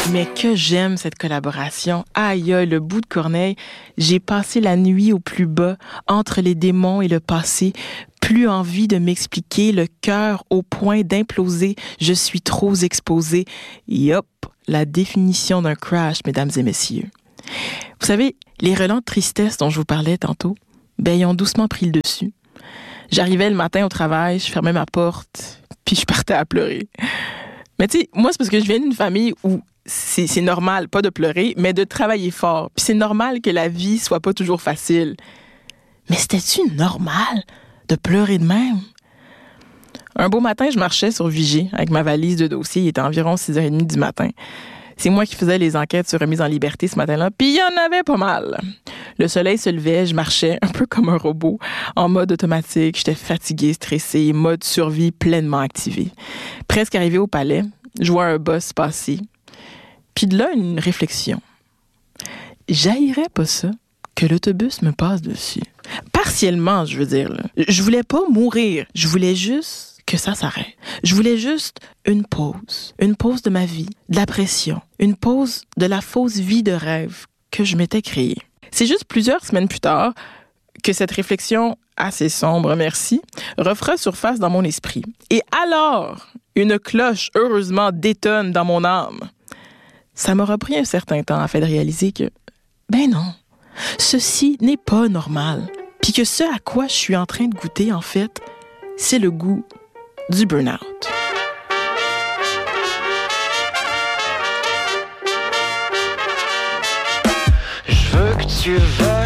Mais que j'aime cette collaboration. Aïe, aïe, le bout de Corneille. J'ai passé la nuit au plus bas, entre les démons et le passé. Plus envie de m'expliquer, le cœur au point d'imploser. Je suis trop exposée. Yop, la définition d'un crash, mesdames et messieurs. Vous savez, les relents de tristesse dont je vous parlais tantôt, ils ont doucement pris le dessus. J'arrivais le matin au travail, je fermais ma porte, puis je partais à pleurer. Mais tu sais, moi, c'est parce que je viens d'une famille où c'est normal, pas de pleurer, mais de travailler fort. Puis c'est normal que la vie soit pas toujours facile. Mais c'était-tu normal de pleurer de même? Un beau matin, je marchais sur Vigée avec ma valise de dossiers. Il était environ 6h30 du matin. C'est moi qui faisais les enquêtes sur remise en liberté ce matin-là, puis il y en avait pas mal. Le soleil se levait, je marchais un peu comme un robot, en mode automatique. J'étais fatiguée, stressée, mode survie pleinement activé. Presque arrivée au palais, je vois un boss passer. Puis de là, une réflexion. J'haïrais pas ça que l'autobus me passe dessus. Partiellement, je veux dire. Là. Je voulais pas mourir. Je voulais juste que ça s'arrête. Je voulais juste une pause. Une pause de ma vie, de la pression. Une pause de la fausse vie de rêve que je m'étais créée. C'est juste plusieurs semaines plus tard que cette réflexion assez sombre, merci, refera surface dans mon esprit. Et alors, une cloche, heureusement, détonne dans mon âme. Ça m'aura pris un certain temps afin de réaliser que, non, ceci n'est pas normal. Puis que ce à quoi je suis en train de goûter, en fait, c'est le goût du burn-out. Je veux que tu veuilles